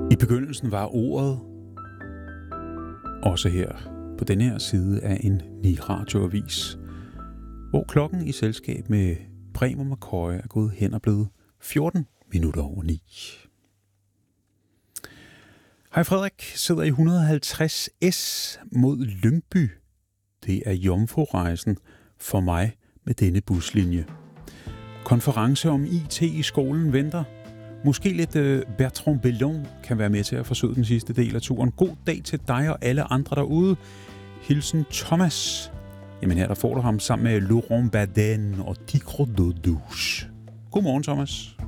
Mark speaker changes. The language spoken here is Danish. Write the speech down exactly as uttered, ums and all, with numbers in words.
Speaker 1: I begyndelsen var ordet også her på denne her side af en ni-radioavis, hvor klokken i selskab med Bremer McCoy er gået hen og blevet fjorten minutter over ni. Hej Frederik, sidder i et hundrede og halvtreds S mod Lyngby. Det er jomfrurejsen for mig med denne buslinje. Konference om I T i skolen venter. Måske lidt uh, Bertrand Bellon kan være med til at forsøge den sidste del af turen. God dag til dig og alle andre derude. Hilsen Thomas. Jamen her der får du ham sammen med Laurent Baden og Tigre de Douche. Godmorgen Thomas.